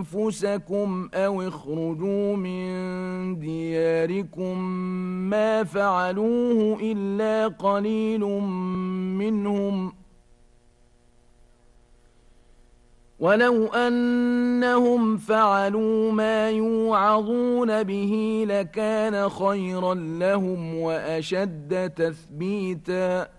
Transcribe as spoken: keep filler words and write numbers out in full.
أنفسكم أو اخرجوا من دياركم ما فعلوه إلا قليل منهم ولو أنهم فعلوا ما يوعظون به لكان خيرا لهم وأشد تثبيتا